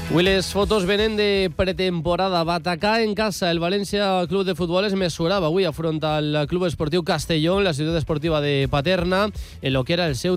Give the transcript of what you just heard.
Avui les fotos venen de pretemporada. Va atacar en casa. El València Club de Futbol es mesurava avui afront al Club Esportiu Castelló en la ciutat esportiva de Paterna, en lo que era el seu